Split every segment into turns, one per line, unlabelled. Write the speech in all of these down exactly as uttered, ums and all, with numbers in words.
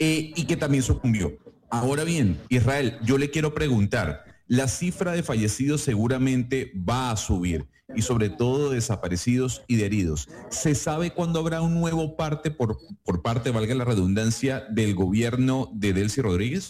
eh, y que también sucumbió. Ahora bien, Israel, yo le quiero preguntar, la cifra de fallecidos seguramente va a subir y sobre todo de desaparecidos y de heridos. ¿Se sabe cuándo habrá un nuevo parte por, por parte, valga la redundancia, del gobierno de Delcy Rodríguez?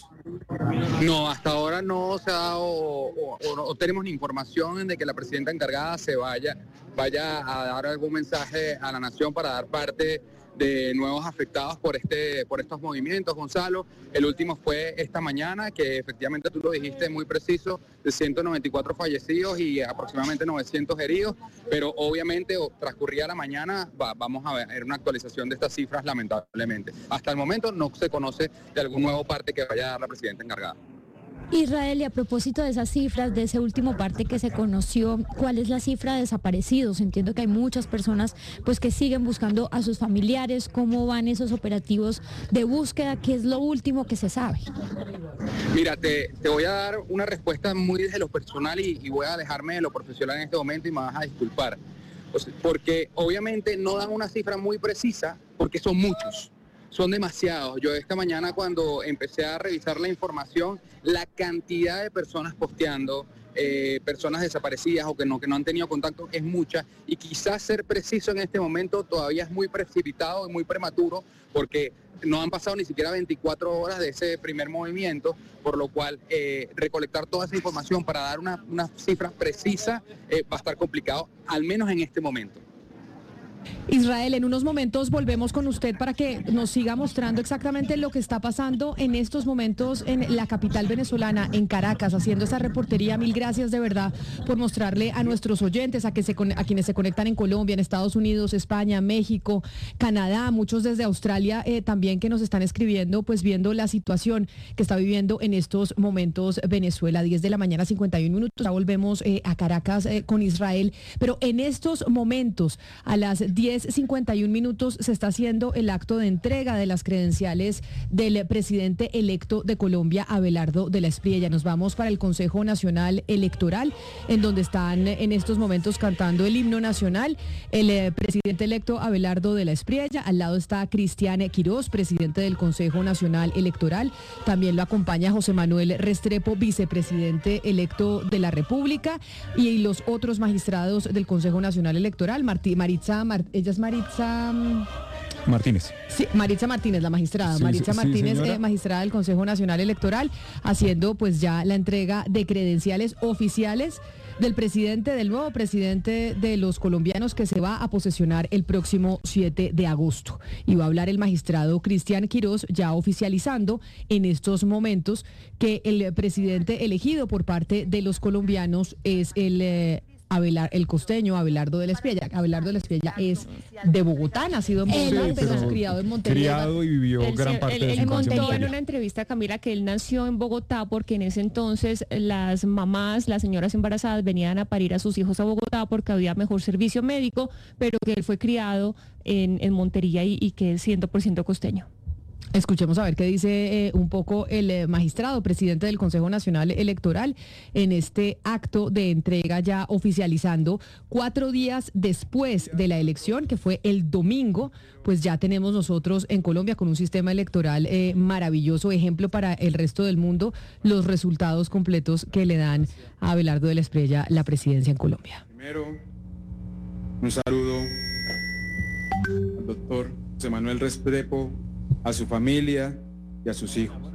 No, hasta ahora no se ha dado o, o, o no tenemos ni información de que la presidenta encargada se vaya, vaya a dar algún mensaje a la nación para dar parte de nuevos afectados por este por estos movimientos, Gonzalo. El último fue esta mañana, que efectivamente tú lo dijiste muy preciso, de ciento noventa y cuatro fallecidos y aproximadamente novecientos heridos, pero obviamente transcurría la mañana, va, vamos a ver una actualización de estas cifras lamentablemente. Hasta el momento no se conoce de algún nuevo parte que vaya a dar la presidenta encargada.
Israel, y a propósito de esas cifras, de ese último parte que se conoció, ¿cuál es la cifra de desaparecidos? Entiendo que hay muchas personas pues que siguen buscando a sus familiares. ¿Cómo van esos operativos de búsqueda? ¿Qué es lo último que se sabe?
Mira, te, te voy a dar una respuesta muy desde lo personal y, y voy a alejarme de lo profesional en este momento y me vas a disculpar. O sea, porque obviamente no dan una cifra muy precisa porque son muchos. Son demasiados. Yo esta mañana cuando empecé a revisar la información, la cantidad de personas posteando, eh, personas desaparecidas o que no, que no han tenido contacto es mucha, y quizás ser preciso en este momento todavía es muy precipitado y muy prematuro porque no han pasado ni siquiera veinticuatro horas de ese primer movimiento, por lo cual eh, recolectar toda esa información para dar una, una cifra precisa eh, va a estar complicado, al menos en este momento.
Israel, en unos momentos volvemos con usted para que nos siga mostrando exactamente lo que está pasando en estos momentos en la capital venezolana, en Caracas, haciendo esa reportería. Mil gracias de verdad por mostrarle a nuestros oyentes, a, que se, a quienes se conectan en Colombia, en Estados Unidos, España, México, Canadá, muchos desde Australia eh, también que nos están escribiendo, pues viendo la situación que está viviendo en estos momentos Venezuela. diez de la mañana, cincuenta y un minutos. Ya volvemos eh, a Caracas eh, con Israel, pero en estos momentos, a las diez cincuenta y un minutos, se está haciendo el acto de entrega de las credenciales del presidente electo de Colombia, Abelardo de la Espriella. Nos vamos para el Consejo Nacional Electoral, en donde están en estos momentos cantando el himno nacional el eh, presidente electo Abelardo de la Espriella. Al lado está Cristian Quirós, presidente del Consejo Nacional Electoral. También lo acompaña José Manuel Restrepo, vicepresidente electo de la República, y los otros magistrados del Consejo Nacional Electoral. Martí, Maritza, Mar, ella es Maritza
Martínez.
Sí, Maritza Martínez, la magistrada. Sí, Maritza sí, Martínez, sí, eh, magistrada del Consejo Nacional Electoral, haciendo pues ya la entrega de credenciales oficiales del presidente, del nuevo presidente de los colombianos, que se va a posesionar el próximo siete de agosto. Y va a hablar el magistrado Cristian Quirós, ya oficializando en estos momentos que el presidente elegido por parte de los colombianos es el eh, Abelar, el costeño Abelardo de la Espriella. Abelardo de la Espriella es de Bogotá, nacido en Bogotá, sí, pero, pero criado en Montería.
Criado y vivió
él,
gran parte
él,
de su
Él contó
infancia
en una entrevista, Camila, que él nació en Bogotá porque en ese entonces las mamás, las señoras embarazadas venían a parir a sus hijos a Bogotá porque había mejor servicio médico, pero que él fue criado en, en Montería y, y que es cien por ciento costeño.
Escuchemos a ver qué dice eh, un poco el eh, magistrado, presidente del Consejo Nacional Electoral, en este acto de entrega, ya oficializando cuatro días después de la elección, que fue el domingo. Pues ya tenemos nosotros en Colombia, con un sistema electoral eh, maravilloso, ejemplo para el resto del mundo, los resultados completos que le dan a Abelardo de la Espriella la presidencia en Colombia.
Primero, un saludo al doctor José Manuel Restrepo, a su familia y a sus hijos.